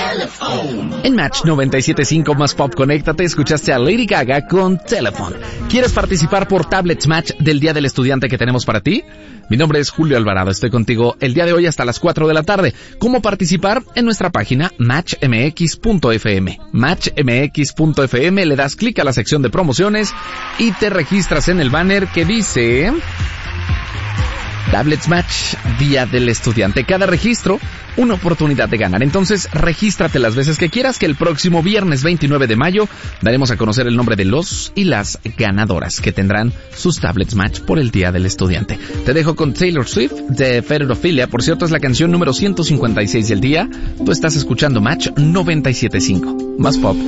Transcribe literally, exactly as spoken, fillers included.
Telephone. En Match noventa y siete punto cinco más Pop, conéctate, escuchaste a Lady Gaga con Telephone. ¿Quieres participar por Tablets Match del Día del Estudiante que tenemos para ti? Mi nombre es Julio Alvarado, estoy contigo el día de hoy hasta las cuatro de la tarde. ¿Cómo participar? En nuestra página match m x punto f m. match m x punto f m, le das clic a la sección de promociones y te registras en el banner que dice Tablets Match, Día del Estudiante. Cada registro, una oportunidad de ganar. Entonces, regístrate las veces que quieras, que el próximo viernes veintinueve de mayo daremos a conocer el nombre de los y las ganadoras que tendrán sus Tablets Match por el Día del Estudiante. Te dejo con Taylor Swift de Federophilia. Por cierto, es la canción número ciento cincuenta y seis del día. Tú estás escuchando Match noventa y siete punto cinco. Más Pop.